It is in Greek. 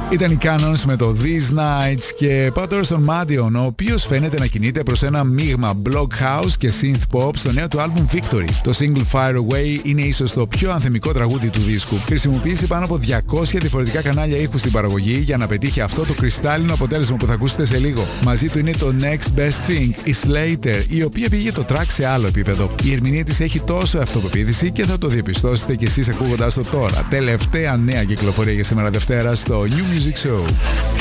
Ήταν οι Canons με το These Nights και πάω τώρα στον Madion, ο οποίος φαίνεται να κινείται προς ένα μείγμα block house και synth pop στο νέο του album Victory. Το single Fire Away είναι ίσως το πιο ανθεμικό τραγούδι του δίσκου. Χρησιμοποίησε πάνω από 200 διαφορετικά κανάλια ήχου στην παραγωγή για να πετύχει αυτό το κρυστάλλινο αποτέλεσμα που θα ακούσετε σε λίγο. Μαζί του είναι το Next Best Thing, η Slater, η οποία πήγε το track σε άλλο επίπεδο. Η ερμηνεία της έχει τόσο αυτοπεποίθηση και θα το διαπιστώσετε κι εσείς ακούγοντας το τώρα. Τελευταία νέα κυκλοφορία για σήμερα Δευτέρα στο New Music Show.